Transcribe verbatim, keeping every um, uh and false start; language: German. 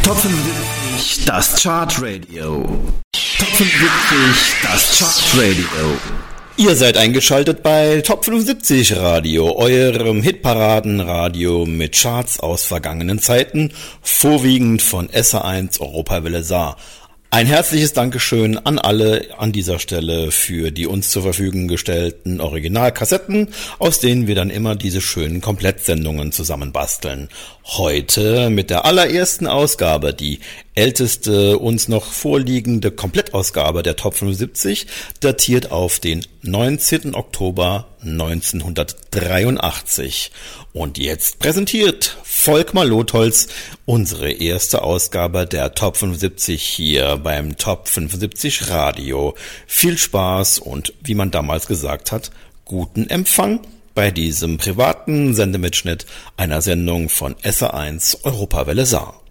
Top fünfundsiebzig, das Chartradio. Top fünfundsiebzig, das Chartradio. Ihr seid eingeschaltet bei Top fünfundsiebzig Radio, eurem Hitparadenradio mit Charts aus vergangenen Zeiten, vorwiegend von S R eins Europawelle Saar. Ein herzliches Dankeschön an alle an dieser Stelle für die uns zur Verfügung gestellten Originalkassetten, aus denen wir dann immer diese schönen Komplettsendungen zusammenbasteln. Heute mit der allerersten Ausgabe, die älteste uns noch vorliegende Komplettausgabe der Top fünfundsiebzig, datiert auf den neunzehnten Oktober neunzehnhundertdreiundachtzig. Und jetzt präsentiert Volkmar Lotholz unsere erste Ausgabe der Top fünfundsiebzig hier beim Top fünfundsiebzig Radio. Viel Spaß und, wie man damals gesagt hat, guten Empfang bei diesem privaten Sendemitschnitt einer Sendung von S R eins Europawelle Saar.